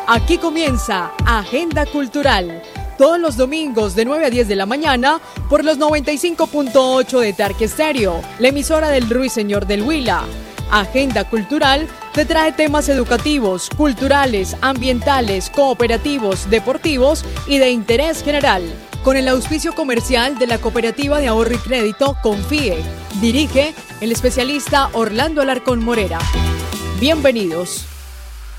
Aquí comienza Agenda Cultural, todos los domingos de 9 a 10 de la mañana por los 95.8 de Tarque Estéreo, la emisora del Ruiseñor del Huila. Agenda Cultural te trae temas educativos, culturales, ambientales, cooperativos, deportivos y de interés general, con el auspicio comercial de la Cooperativa de Ahorro y Crédito Confíe. Dirige el especialista Orlando Alarcón Morera. Bienvenidos.